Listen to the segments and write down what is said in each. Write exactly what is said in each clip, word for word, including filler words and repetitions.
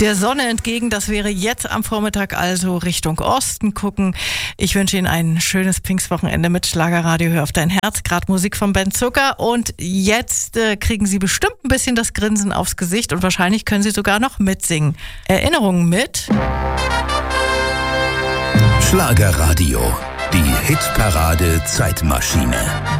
Der Sonne entgegen, das wäre jetzt am Vormittag also Richtung Osten gucken. Ich wünsche Ihnen ein schönes Pfingstwochenende mit Schlagerradio. Hör auf dein Herz, gerade Musik von Ben Zucker. Und jetzt äh, kriegen Sie bestimmt ein bisschen das Grinsen aufs Gesicht und wahrscheinlich können Sie sogar noch mitsingen. Erinnerungen mit Schlagerradio, die Hitparade Zeitmaschine.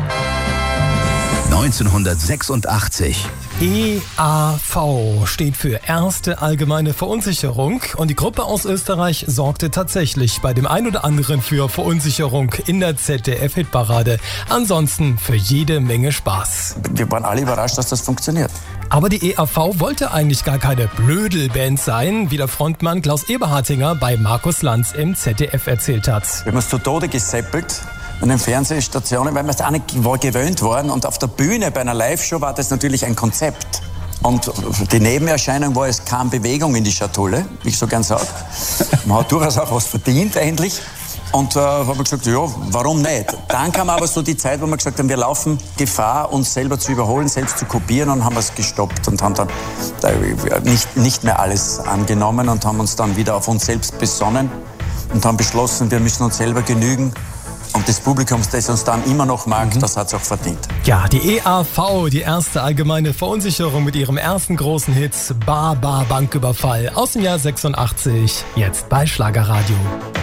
neunzehnhundertsechsundachtzig. E A V steht für Erste Allgemeine Verunsicherung und die Gruppe aus Österreich sorgte tatsächlich bei dem ein oder anderen für Verunsicherung in der Z D F-Hitparade. Ansonsten für jede Menge Spaß. Wir waren alle überrascht, dass das funktioniert. Aber die E A V wollte eigentlich gar keine Blödelband sein, wie der Frontmann Klaus Eberhartinger bei Markus Lanz im Z D F erzählt hat. Wir haben uns zu Tode geseppelt an den Fernsehstationen, weil wir es auch nicht gewöhnt waren. Und auf der Bühne bei einer Live-Show war das natürlich ein Konzept. Und die Nebenerscheinung war, es kam Bewegung in die Schatulle, wie ich so gern sage. Man hat durchaus auch was verdient eigentlich. Und äh, haben wir gesagt, ja, warum nicht? Dann kam aber so die Zeit, wo wir gesagt haben, wir laufen Gefahr, uns selber zu überholen, selbst zu kopieren, und haben es gestoppt und haben dann äh, nicht, nicht mehr alles angenommen und haben uns dann wieder auf uns selbst besonnen und haben beschlossen, wir müssen uns selber genügen. Und das Publikum, das uns dann immer noch mag, mhm. das hat es auch verdient. Ja, die E A V, die Erste Allgemeine Verunsicherung mit ihrem ersten großen Hit Bar Bar Banküberfall aus dem Jahr sechsundachtzig, jetzt bei Schlagerradio.